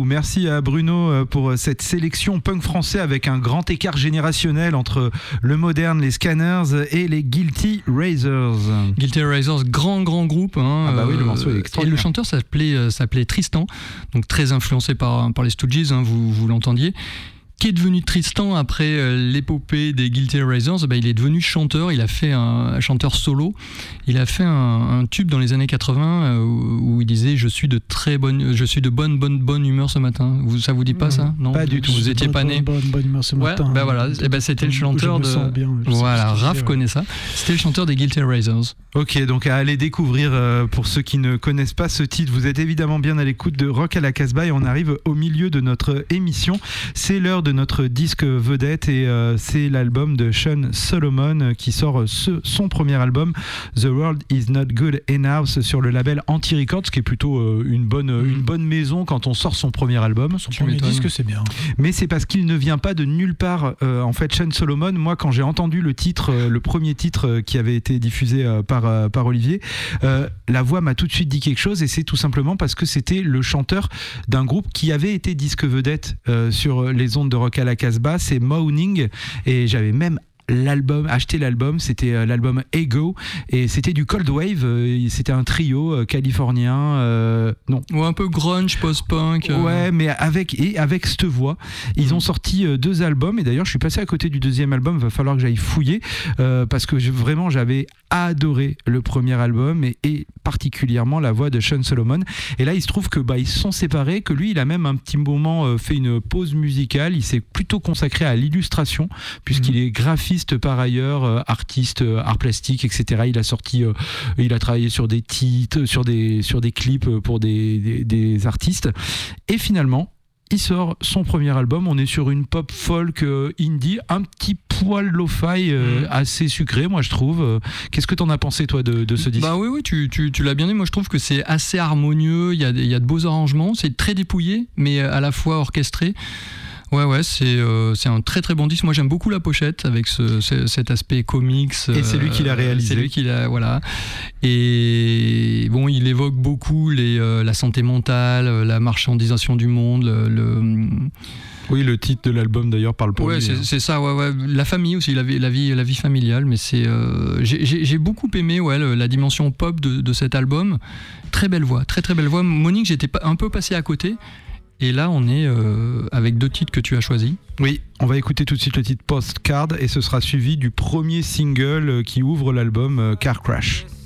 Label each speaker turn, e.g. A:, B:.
A: Merci à Bruno pour cette sélection punk français avec un grand écart générationnel entre le moderne, les Scanners et les Guilty Razors.
B: Guilty Razors, grand groupe.
A: Ah bah oui, le morceau est extraordinaire.
B: Et le chanteur s'appelait Tristan, donc très influencé par les Stooges, vous l'entendiez. Qui est devenu Tristan après l'épopée des Guilty Razors? Il est devenu chanteur, il a fait un chanteur solo, il a fait un tube dans les années 80 où il disait je suis de bonne humeur ce matin. Ça vous dit pas ça? Non,
A: pas du tout.
B: Vous étiez pas né.
C: Bonne humeur ce matin.
B: Voilà, c'était le chanteur Raph connaît ça. C'était le chanteur des Guilty Razors.
A: Ok, donc à aller découvrir pour ceux qui ne connaissent pas ce titre. Vous êtes évidemment bien à l'écoute de Rock à la Casbah et on arrive au milieu de notre émission. C'est l'heure de notre disque vedette et c'est l'album de Sean Solomon qui sort son premier album The World Is Not Good Enough sur le label Anti-Records, qui est plutôt une bonne maison quand on sort son premier album.
C: Son premier disque, c'est bien.
A: Mais c'est parce qu'il ne vient pas de nulle part. En fait, Sean Solomon, moi quand j'ai entendu le premier titre qui avait été diffusé par Olivier, la voix m'a tout de suite dit quelque chose et c'est tout simplement parce que c'était le chanteur d'un groupe qui avait été disque vedette sur les ondes de Rock à la Casbah, c'est Moaning, et j'avais même acheté l'album, c'était l'album Ego et c'était du Cold Wave, c'était un trio californien
B: ou un peu grunge, post-punk
A: ouais, mais avec cette voix ils ont sorti 2 albums et d'ailleurs je suis passé à côté du deuxième album, va falloir que j'aille fouiller parce que vraiment j'avais adoré le premier album et particulièrement la voix de Sean Solomon, et là il se trouve que ils se sont séparés, que lui il a même un petit moment fait une pause musicale, il s'est plutôt consacré à l'illustration puisqu'il est graphiste par ailleurs, artiste, art plastique, etc. Il a travaillé sur des titres, sur des clips pour des artistes. Et finalement, il sort son premier album. On est sur une pop folk indie, un petit poil lo-fi assez sucré, moi je trouve. Qu'est-ce que t'en as pensé toi de ce disque?
B: Oui, tu l'as bien dit. Moi je trouve que c'est assez harmonieux. Il y a de beaux arrangements. C'est très dépouillé, mais à la fois orchestré. Ouais, c'est un très très bon disque. Moi j'aime beaucoup la pochette avec cet aspect comics.
A: Et c'est lui qui l'a réalisé.
B: C'est lui qui l'a, voilà. Et bon, il évoque beaucoup la santé mentale, la marchandisation du monde,
A: Oui, le titre de l'album d'ailleurs parle pour lui.
B: C'est ça, ouais. La famille aussi, la vie familiale, mais j'ai beaucoup aimé la dimension pop de cet album. Très belle voix, très très belle voix. Monique, j'étais un peu passé à côté. Et là, on est avec 2 titres que tu as choisis.
A: Oui, on va écouter tout de suite le titre Postcard et ce sera suivi du premier single qui ouvre l'album Car Crash.